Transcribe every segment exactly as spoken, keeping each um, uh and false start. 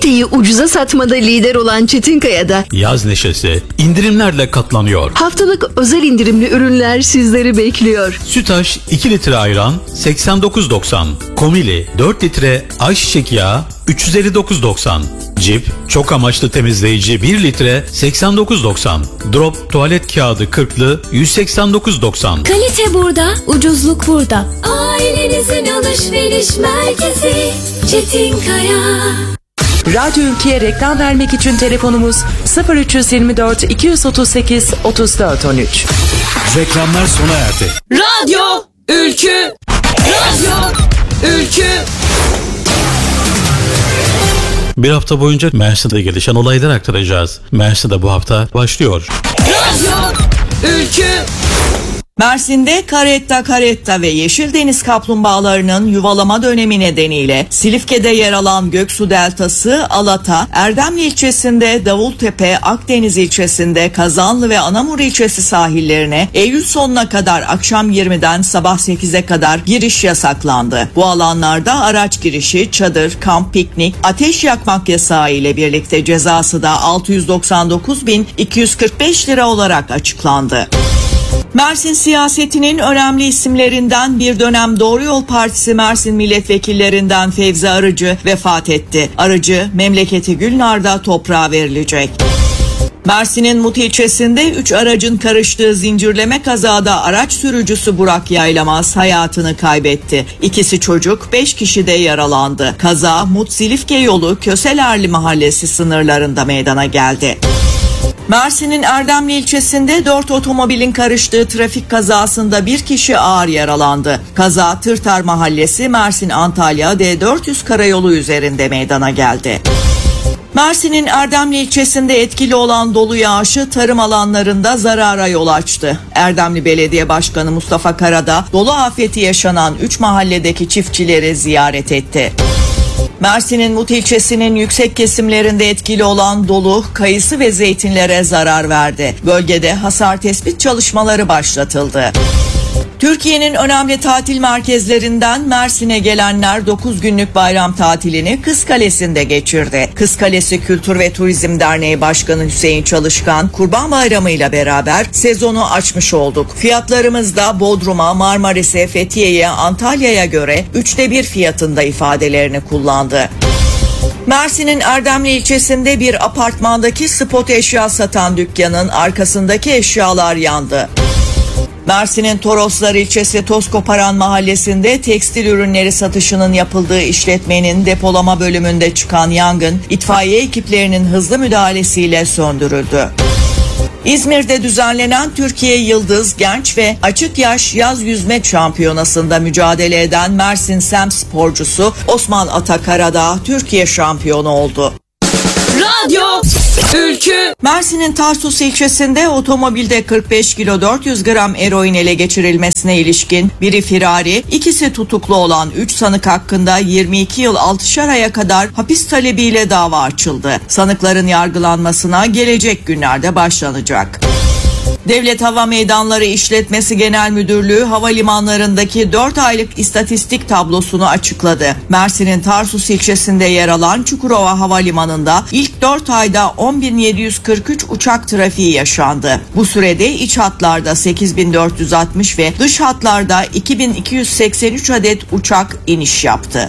Kaliteyi ucuza satmada lider olan Çetinkaya'da yaz neşesi indirimlerle katlanıyor. Haftalık özel indirimli ürünler sizleri bekliyor. Sütaş iki litre ayran seksen dokuz doksan. Komili dört litre ayçiçek yağı üç yüz elli dokuz doksan. Cip çok amaçlı temizleyici bir litre seksen dokuz doksan. Drop tuvalet kağıdı kırklı yüz seksen dokuz doksan. Kalite burada, ucuzluk burada. Ailenizin alışveriş merkezi Çetinkaya. Radyo Ülke'ye reklam vermek için telefonumuz sıfır üç yüz yirmi dört iki yüz otuz sekiz otuz dört on üç. Reklamlar sona erdi. Radyo Ülkü. Radyo Ülkü. Bir hafta boyunca Mersin'de gelişen olayları aktaracağız. Mersin'de bu hafta başlıyor. Radyo Ülkü. Mersin'de karetta karetta ve yeşildeniz kaplumbağalarının yuvalama dönemi nedeniyle Silifke'de yer alan Göksu Deltası, Alata, Erdemli ilçesinde Davultepe, Akdeniz ilçesinde Kazanlı ve Anamur ilçesi sahillerine Eylül sonuna kadar akşam yirmiden sabah sekize kadar giriş yasaklandı. Bu alanlarda araç girişi, çadır, kamp, piknik, ateş yakmak yasağı ile birlikte cezası da altı yüz doksan dokuz bin iki yüz kırk beş lira olarak açıklandı. Mersin siyasetinin önemli isimlerinden bir dönem Doğru Yol Partisi Mersin milletvekillerinden Fevzi Arıcı vefat etti. Arıcı memleketi Gülnar'da toprağa verilecek. Mersin'in Mut ilçesinde üç aracın karıştığı zincirleme kazada araç sürücüsü Burak Yaylamaz hayatını kaybetti. İkisi çocuk, beş kişi de yaralandı. Kaza Mut-Silifke yolu Köselerli mahallesi sınırlarında meydana geldi. Mersin'in Erdemli ilçesinde dört otomobilin karıştığı trafik kazasında bir kişi ağır yaralandı. Kaza Tırtar Mahallesi Mersin-Antalya D dört yüz karayolu üzerinde meydana geldi. Mersin'in Erdemli ilçesinde etkili olan dolu yağışı tarım alanlarında zarara yol açtı. Erdemli Belediye Başkanı Mustafa Karadağ dolu afeti yaşanan üç mahalledeki çiftçileri ziyaret etti. Mersin'in Mut ilçesinin yüksek kesimlerinde etkili olan dolu, kayısı ve zeytinlere zarar verdi. Bölgede hasar tespit çalışmaları başlatıldı. Türkiye'nin önemli tatil merkezlerinden Mersin'e gelenler dokuz günlük bayram tatilini Kız Kalesi'nde geçirdi. Kız Kalesi Kültür ve Turizm Derneği Başkanı Hüseyin Çalışkan, Kurban Bayramı ile beraber sezonu açmış olduk. Fiyatlarımız da Bodrum'a, Marmaris'e, Fethiye'ye, Antalya'ya göre üçte bir fiyatında ifadelerini kullandı. Mersin'in Erdemli ilçesinde bir apartmandaki spot eşya satan dükkanın arkasındaki eşyalar yandı. Mersin'in Toroslar ilçesi Tozkoparan mahallesinde tekstil ürünleri satışının yapıldığı işletmenin depolama bölümünde çıkan yangın itfaiye ekiplerinin hızlı müdahalesiyle söndürüldü. İzmir'de düzenlenen Türkiye Yıldız Genç ve Açık Yaş Yaz Yüzme Şampiyonası'nda mücadele eden Mersin Sem sporcusu Osman Atakaradağ Türkiye şampiyonu oldu. Radyo Ülkü. Mersin'in Tarsus ilçesinde otomobilde kırk beş kilo dört yüz gram eroin ele geçirilmesine ilişkin biri firari, ikisi tutuklu olan üç sanık hakkında yirmi iki yıl altışar aya kadar hapis talebiyle dava açıldı. Sanıkların yargılanmasına gelecek günlerde başlanacak. Devlet Hava Meydanları İşletmesi Genel Müdürlüğü havalimanlarındaki dört aylık istatistik tablosunu açıkladı. Mersin'in Tarsus ilçesinde yer alan Çukurova Havalimanı'nda ilk dört ayda on bin yedi yüz kırk üç uçak trafiği yaşandı. Bu sürede iç hatlarda sekiz bin dört yüz altmış ve dış hatlarda iki bin iki yüz seksen üç adet uçak iniş yaptı.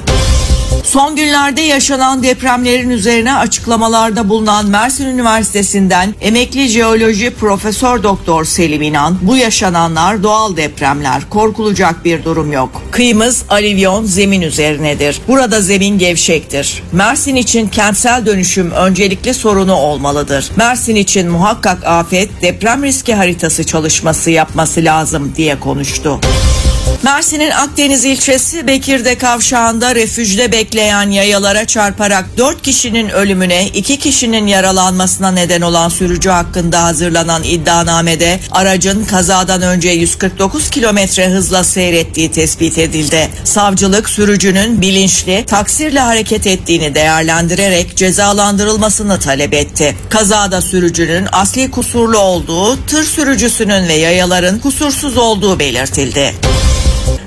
Son günlerde yaşanan depremlerin üzerine açıklamalarda bulunan Mersin Üniversitesi'nden emekli jeoloji Profesör Doktor Selim İnan, bu yaşananlar doğal depremler, korkulacak bir durum yok. Kıyımız alüvyon zemin üzerinedir. Burada zemin gevşektir. Mersin için kentsel dönüşüm öncelikli sorunu olmalıdır. Mersin için muhakkak afet deprem riski haritası çalışması yapması lazım diye konuştu. Mersin'in Akdeniz ilçesi Bekir'de kavşağında refüjde bekleyen yayalara çarparak dört kişinin ölümüne, iki kişinin yaralanmasına neden olan sürücü hakkında hazırlanan iddianamede aracın kazadan önce yüz kırk dokuz kilometre hızla seyrettiği tespit edildi. Savcılık sürücünün bilinçli, taksirle hareket ettiğini değerlendirerek cezalandırılmasını talep etti. Kazada sürücünün asli kusurlu olduğu, tır sürücüsünün ve yayaların kusursuz olduğu belirtildi.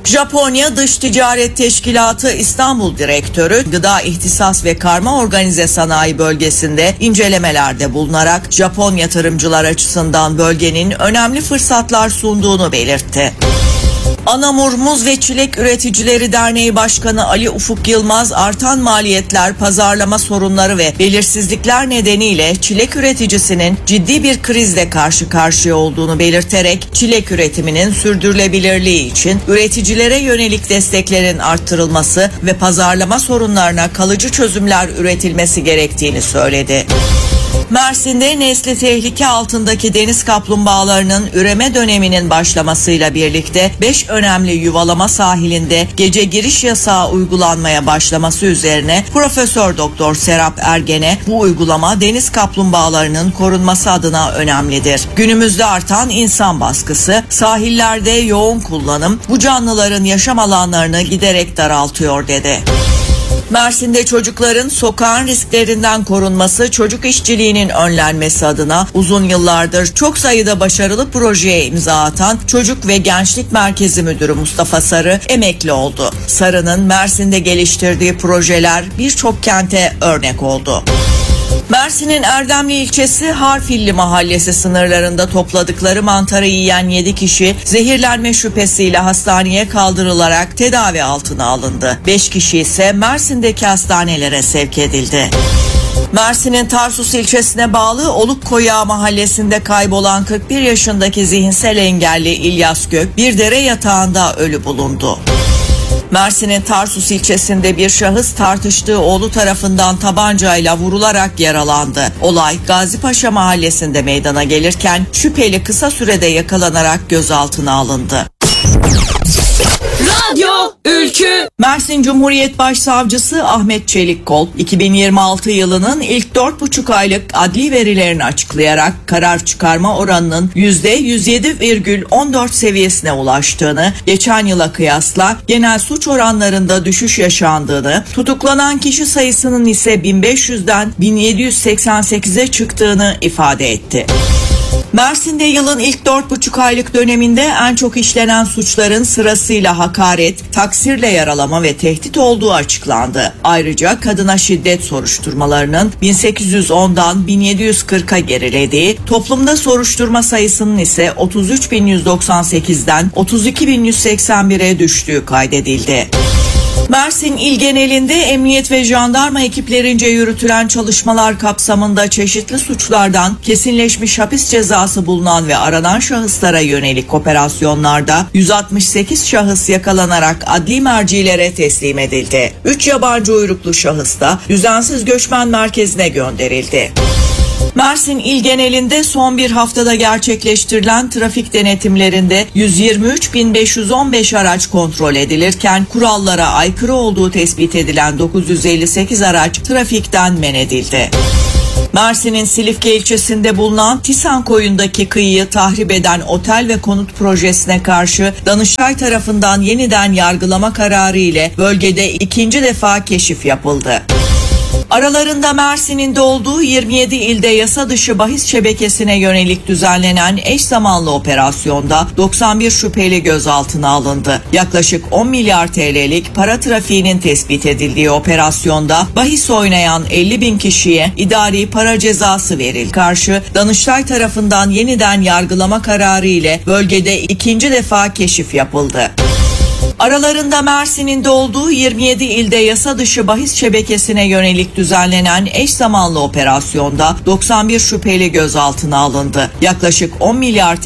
Japonya Dış Ticaret Teşkilatı İstanbul Direktörü Gıda İhtisas ve Karma Organize Sanayi Bölgesi'nde incelemelerde bulunarak Japon yatırımcılar açısından bölgenin önemli fırsatlar sunduğunu belirtti. Anamur Muz ve Çilek Üreticileri Derneği Başkanı Ali Ufuk Yılmaz, artan maliyetler, pazarlama sorunları ve belirsizlikler nedeniyle çilek üreticisinin ciddi bir krizle karşı karşıya olduğunu belirterek çilek üretiminin sürdürülebilirliği için üreticilere yönelik desteklerin arttırılması ve pazarlama sorunlarına kalıcı çözümler üretilmesi gerektiğini söyledi. Mersin'de nesli tehlike altındaki deniz kaplumbağalarının üreme döneminin başlamasıyla birlikte beş önemli yuvalama sahilinde gece giriş yasağı uygulanmaya başlaması üzerine Profesör Doktor Serap Ergen'e bu uygulama deniz kaplumbağalarının korunması adına önemlidir. Günümüzde artan insan baskısı, sahillerde yoğun kullanım bu canlıların yaşam alanlarını giderek daraltıyor dedi. Mersin'de çocukların sokağın risklerinden korunması, çocuk işçiliğinin önlenmesi adına uzun yıllardır çok sayıda başarılı projeye imza atan Çocuk ve Gençlik Merkezi Müdürü Mustafa Sarı emekli oldu. Sarı'nın Mersin'de geliştirdiği projeler birçok kente örnek oldu. Mersin'in Erdemli ilçesi Harfilli mahallesi sınırlarında topladıkları mantarı yiyen yedi kişi zehirlenme şüphesiyle hastaneye kaldırılarak tedavi altına alındı. beş kişi ise Mersin'deki hastanelere sevk edildi. Mersin'in Tarsus ilçesine bağlı Olukkoyağı mahallesinde kaybolan kırk bir yaşındaki zihinsel engelli İlyas Gök bir dere yatağında ölü bulundu. Mersin'in Tarsus ilçesinde bir şahıs tartıştığı oğlu tarafından tabancayla vurularak yaralandı. Olay Gazipaşa mahallesinde meydana gelirken şüpheli kısa sürede yakalanarak gözaltına alındı. Radyo Ülkü. Mersin Cumhuriyet Başsavcısı Ahmet Çelikkol, iki bin yirmi altı yılının ilk dört buçuk aylık adli verilerini açıklayarak karar çıkarma oranının yüzde yüz yedi virgül on dört seviyesine ulaştığını, geçen yıla kıyasla genel suç oranlarında düşüş yaşandığını, tutuklanan kişi sayısının ise bin beş yüzden bin yedi yüz seksen sekize çıktığını ifade etti. Mersin'de yılın ilk dört buçuk aylık döneminde en çok işlenen suçların sırasıyla hakaret, taksirle yaralama ve tehdit olduğu açıklandı. Ayrıca kadına şiddet soruşturmalarının bin sekiz yüz ondan bin yedi yüz kırka gerilediği, toplumda soruşturma sayısının ise otuz üç bin yüz doksan sekizden otuz iki bin yüz seksen bire düştüğü kaydedildi. Mersin il genelinde emniyet ve jandarma ekiplerince yürütülen çalışmalar kapsamında çeşitli suçlardan kesinleşmiş hapis cezası bulunan ve aranan şahıslara yönelik operasyonlarda yüz altmış sekiz şahıs yakalanarak adli mercilere teslim edildi. üç yabancı uyruklu şahıs da düzensiz göçmen merkezine gönderildi. Mersin il genelinde son bir haftada gerçekleştirilen trafik denetimlerinde yüz yirmi üç bin beş yüz on beş araç kontrol edilirken kurallara aykırı olduğu tespit edilen dokuz yüz elli sekiz araç trafikten men edildi. Mersin'in Silifke ilçesinde bulunan Tisan Koyu'ndaki kıyıyı tahrip eden otel ve konut projesine karşı Danıştay tarafından yeniden yargılama kararı ile bölgede ikinci defa keşif yapıldı. Aralarında Mersin'in de olduğu yirmi yedi ilde yasa dışı bahis şebekesine yönelik düzenlenen eş zamanlı operasyonda doksan bir şüpheli gözaltına alındı. Yaklaşık on milyar T L'lik para trafiğinin tespit edildiği operasyonda bahis oynayan elli bin kişiye idari para cezası verildi. Karşı Danıştay tarafından yeniden yargılama kararı ile bölgede ikinci defa keşif yapıldı. Aralarında Mersin'in de olduğu yirmi yedi ilde yasa dışı bahis şebekesine yönelik düzenlenen eş zamanlı operasyonda doksan bir şüpheli gözaltına alındı. Yaklaşık on milyar